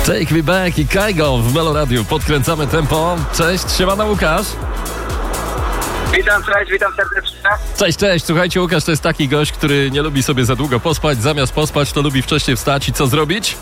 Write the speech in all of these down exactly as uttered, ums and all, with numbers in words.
Take Me Back i Kaigo w Melo Radio. Podkręcamy tempo. Cześć, siemano Łukasz. Witam, cześć, witam serdecznie. Cześć, cześć. Słuchajcie, Łukasz to jest taki gość, który nie lubi sobie za długo pospać. Zamiast pospać, to lubi wcześniej wstać i co zrobić?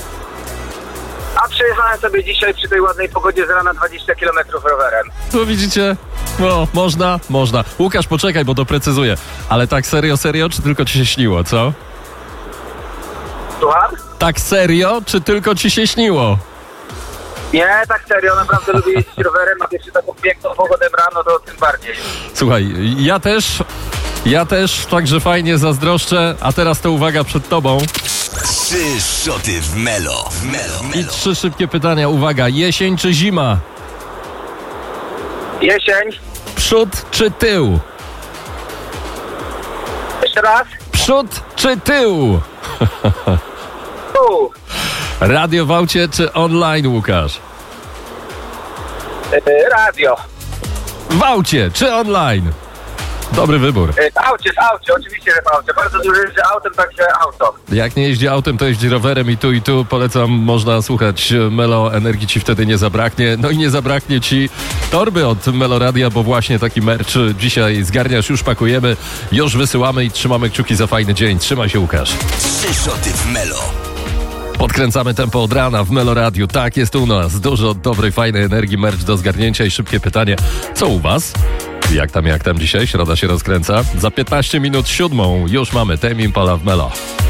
A przejechałem sobie dzisiaj przy tej ładnej pogodzie z rana dwadzieścia kilometrów rowerem. Tu widzicie? No, można, można. Łukasz, poczekaj, bo doprecyzuję. Ale tak serio, serio, czy tylko ci się śniło, co? Słucham? Tak serio, czy tylko ci się śniło? Nie, tak serio, naprawdę lubię jeździć rowerem, a jeszcze taką piękną pogodę rano, to tym bardziej. Słuchaj, ja też, ja też, także fajnie zazdroszczę, a teraz to uwaga przed tobą. Trzy szoty w Melo. W Melo, I Melo. trzy szybkie pytania, uwaga, jesień czy zima? Jesień. Przód czy tył? Jeszcze raz. Przód czy tył? Tu. Radio w aucie czy online, Łukasz? Yy, radio. W aucie czy online? Dobry wybór. Yy, w aucie, w aucie, oczywiście, że w aucie. Bardzo dużo jeżdżę autem, także auto. Jak nie jeździ autem, to jeździ rowerem i tu i tu. Polecam, można słuchać Melo, energii ci wtedy nie zabraknie. No i nie zabraknie ci torby od Melo Radia, bo właśnie taki merch dzisiaj zgarniasz, już pakujemy, już wysyłamy i trzymamy kciuki za fajny dzień. Trzymaj się, Łukasz. Trzy szoty w Melo. Podkręcamy tempo od rana w Melo Radio. Tak, jest u nas dużo dobrej, fajnej energii, merch do zgarnięcia i szybkie pytanie. Co u was? Jak tam, jak tam dzisiaj? Środa się rozkręca. Za piętnaście minut siódmą już mamy Tame Impala w Melo.